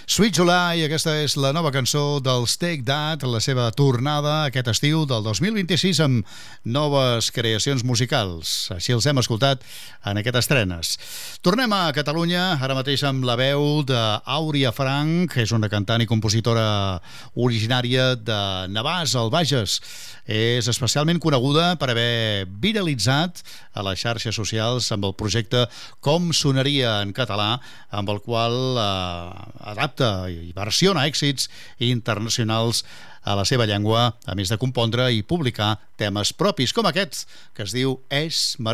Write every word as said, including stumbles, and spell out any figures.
Sweet July, aquesta és la nova cançó dels Take That, la seva tornada aquest estiu del dos mil vint-i-sis amb noves creacions musicals. Així els hem escoltat en aquestes estrenes. Tornem a Catalunya, ara mateix amb la veu d'Àuria Franch, que és una cantant i compositora originària de Navàs, al Bages. És especialment coneguda per haver viralitzat a les xarxes socials amb el projecte Com sonaria en català, amb el qual eh, adapta i versiona èxits internacionals a la seva llengua, a més de compondre i publicar temes propis, com aquest, que es diu És Meravellós.